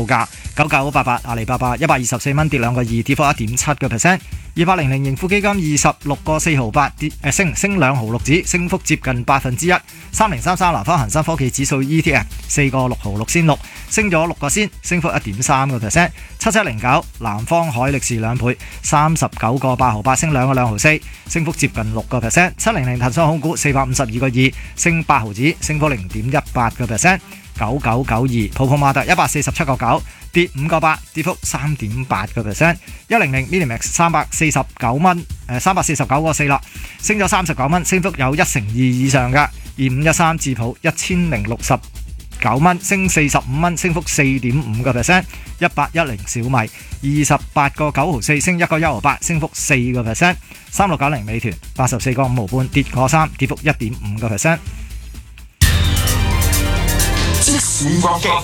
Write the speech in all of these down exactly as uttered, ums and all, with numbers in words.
價，九九八八阿里巴巴一百二十四蚊跌兩個二，跌幅一點七個 percent。二八零零盈富基金二十六個四毫八跌誒升升兩毫六子，升幅接近百分之一。三零三三南方恒生科技指數 E T F 四個六毫六仙六，升咗六個仙，升幅一點三個 percent。七七零九南方海力士兩倍，三十九個八毫八升兩個兩毫四，升幅接近六個 percent。七零零騰訊控股四百五十二個二，升八毫子，升幅零點一八個 percent。九九九二普普馬特一百四十七個九，跌五個八，跌幅三點八個 percent。一零零 Minimax 三百四十九蚊，誒三百四十九個四啦，升咗三十九蚊，升幅有一成二以上㗎。二五一三智普一千零六十九蚊，升四十五蚊，升幅四點五個 percent。一八一零小米二十八個九毫四，升一個一毫八，升幅四個 percent。三六九零美團八十四個五毫半，跌個三，跌幅一點五個 percent。 即時搏擊，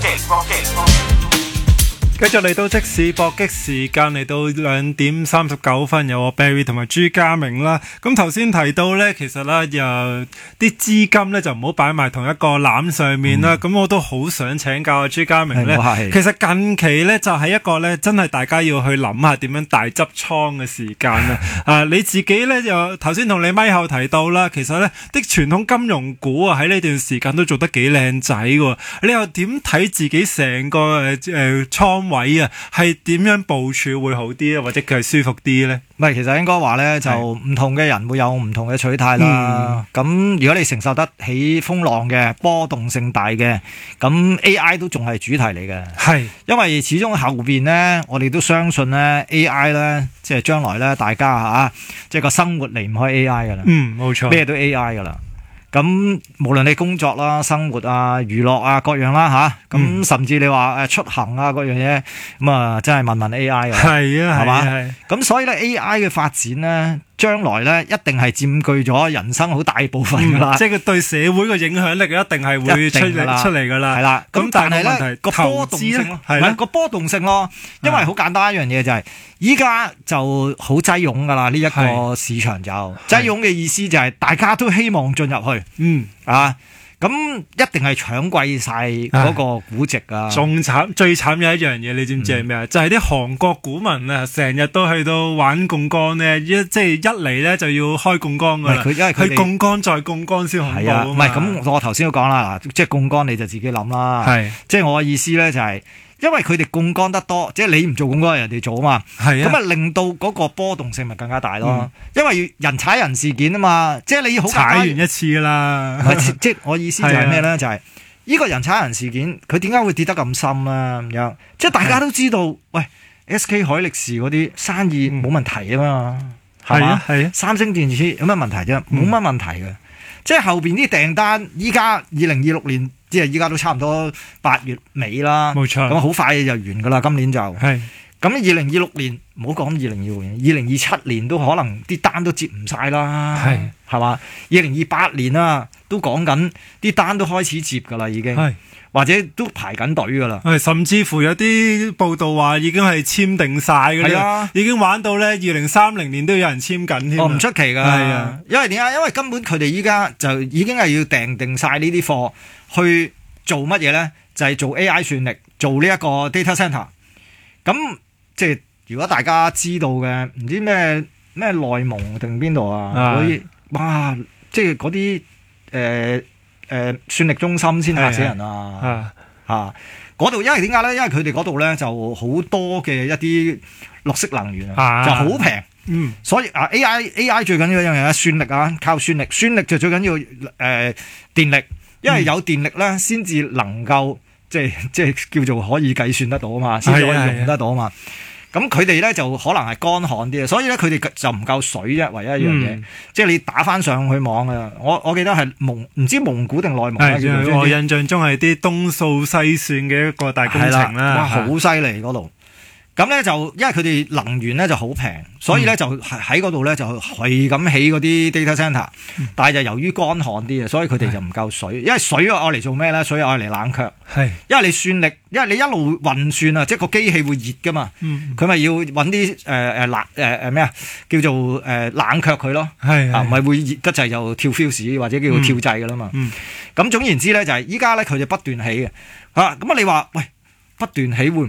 繼續嚟到即時搏擊時間，嚟到兩點三十九分，有我 Barry 同埋朱家明啦。咁頭先提到呢，其實咧又啲資金呢就唔好擺埋同一個籃上面啦。咁、嗯、我都好想請教阿朱家明呢。其實近期呢，就係、是、一個呢，真係大家要去諗下點樣大執倉嘅時間啊！啊，你自己呢，又頭先同你咪後提到啦，其實呢啲傳統金融股啊喺呢段時間都做得幾靚仔喎。你又點睇自己成個誒誒倉位啊，係點樣部署會好啲咧，或者佢係舒服啲咧？ 唔係，其實應該話咧，就唔同嘅人會有唔同嘅取態啦。咁、嗯、如果你承受得起風浪嘅波動性大嘅，咁 A I 都仲係主題嚟嘅。係，因為始終後邊咧，我哋都相信咧 A I 咧，即係將來咧，大家嚇即係個生活離唔開 A I 噶啦。嗯，冇錯，咩都 A I 噶啦。咁無論你工作啦、生活啊、娛樂啊各樣啦吓，咁、嗯、甚至你話誒出行啊各樣嘢，咁啊真係問問 A I 㗎。係啊，係嘛？咁所以咧 A I 嘅發展咧，將來咧一定係佔據咗人生好大部分㗎啦、嗯。即係佢對社會嘅影響力一定係會出嚟出嚟㗎啦。係啦，咁但係咧個波動性咯，係咪個波動性咯？因為好簡單一樣嘢就係、是，依家就好擠擁㗎啦。呢、這、一個市場就擠擁嘅意思就係大家都希望進入去。嗯啊，咁一定係搶貴晒嗰個估值啊！仲慘，最慘有一樣嘢，你知唔知係咩啊？就係啲韓國股民啊，成日都去到玩槓桿咧，一即係一嚟咧就要開槓桿噶啦。佢因為佢槓桿再槓桿先恐怖啊！唔係咁，我頭先都講啦，即係槓桿你就自己諗啦。係，即係我嘅意思咧就係、是。因為佢哋槓桿得多，即係你唔做槓桿，人哋做啊嘛，咁啊令到嗰個波動性咪更加大咯、嗯。因為人踩人事件啊嘛，即係你好踩完一次噶啦。即係我意思就係咩咧？就係、是、呢個人踩人事件，佢點解會跌得咁深咧？咁樣即係大家都知道，喂 S K 海力士嗰啲生意冇問題啊嘛，係、嗯、嘛？係啊，三星電子有乜問題啫？冇、嗯、乜問題嘅。即係後邊啲訂單，依家二零二六年。即係依家都差唔多八月尾啦，冇錯，咁好快就完噶啦，今年就係。咁二零二六年唔好講二零二六年，二零二七年都可能啲單都接唔晒啦，係係嘛？二零二八年啊，都講緊啲單都開始接噶啦，已經，或者都排緊隊噶啦。甚至乎有啲報道話已經係簽定晒㗎啦，已經玩到咧二零三零年都有人簽緊添。哦，唔出奇㗎，係啊，因為點解？因為根本佢哋依家就已經係要訂定晒呢啲貨。去做乜嘢咧？就係、是、做 A I 算力，做呢一個 data center。咁即係如果大家知道嘅，唔知咩咩內蒙定邊度啊？嗰啲哇，即係嗰啲誒誒算力中心先嚇死人啊！嚇嗰度，因為點解咧？因為佢哋嗰度咧就好多嘅一啲綠色能源啊，就好平。嗯，所以啊 A I A I 最緊要一樣嘢，算力啊，靠算力，算力就最緊要誒、呃、電力。因為有電力咧，先至能夠即係即係叫做可以計算得到啊嘛，先至可以用得到啊嘛。咁佢哋咧就可能係乾旱啲，所以咧佢哋就唔夠水啫，唯一一樣嘢、嗯。即係你打翻上去網啊！我我記得係蒙唔知蒙古定內蒙啊？我印象中係啲東數西算嘅一個大工程啦，哇，好犀利嗰度。咁咧就因為佢哋能源咧就好平，所以咧就喺嗰度咧就係咁起嗰啲 data center，、嗯、但係就由於乾旱啲啊，所以佢哋就唔夠水。因為水愛嚟做咩咧？水愛嚟冷卻。係，因為你算力，因為你一路運算啊，即係個機器會熱噶嘛。嗯，佢咪要揾啲誒誒冷誒誒咩啊？叫做誒、呃、冷卻佢咯。係啊，唔係會熱得滯就跳 fuse 或者叫做跳掣噶啦嘛。嗯，咁總言之咧就係依家咧佢就不斷起嘅。嚇，咁啊你話喂不斷起會唔